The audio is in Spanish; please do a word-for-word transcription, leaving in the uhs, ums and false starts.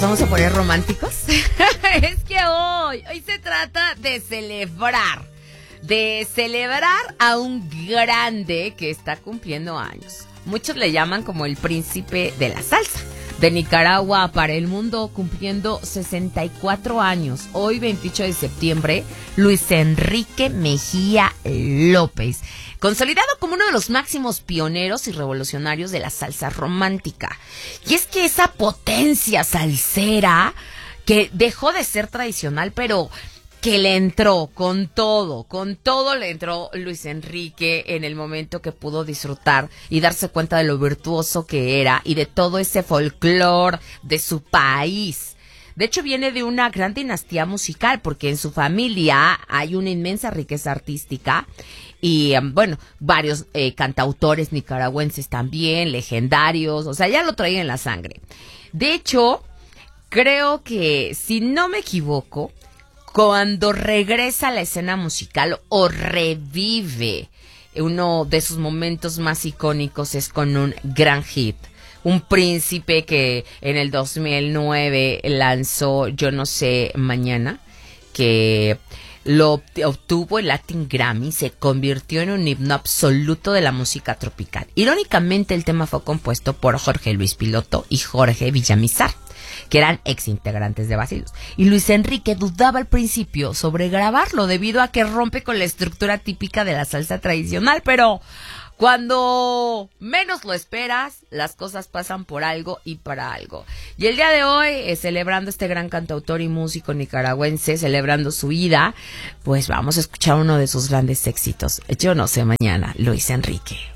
nos vamos a poner románticos. Es que hoy, hoy se trata de celebrar, de celebrar a un grande que está cumpliendo años. Muchos le llaman como el príncipe de la salsa. De Nicaragua para el mundo, cumpliendo sesenta y cuatro años. Hoy, veintiocho de septiembre, Luis Enrique Mejía López, consolidado como uno de los máximos pioneros y revolucionarios de la salsa romántica. Y es que esa potencia salsera que dejó de ser tradicional, pero que le entró con todo, con todo le entró Luis Enrique en el momento que pudo disfrutar y darse cuenta de lo virtuoso que era y de todo ese folclore de su país. De hecho, viene de una gran dinastía musical porque en su familia hay una inmensa riqueza artística y, um, bueno, varios eh, cantautores nicaragüenses también, legendarios, o sea, ya lo traía en la sangre. De hecho, creo que, si no me equivoco, cuando regresa a la escena musical o revive uno de sus momentos más icónicos es con un gran hit. Un príncipe que en el dos mil nueve lanzó Yo no sé mañana, que lo obtuvo el Latin Grammy, se convirtió en un himno absoluto de la música tropical. Irónicamente, el tema fue compuesto por Jorge Luis Piloto y Jorge Villamizar, que eran ex integrantes de Bacilos. Y Luis Enrique dudaba al principio sobre grabarlo debido a que rompe con la estructura típica de la salsa tradicional, pero cuando menos lo esperas, las cosas pasan por algo y para algo. Y el día de hoy, eh, celebrando este gran cantautor y músico nicaragüense, celebrando su vida, pues vamos a escuchar uno de sus grandes éxitos. Yo no sé mañana, Luis Enrique.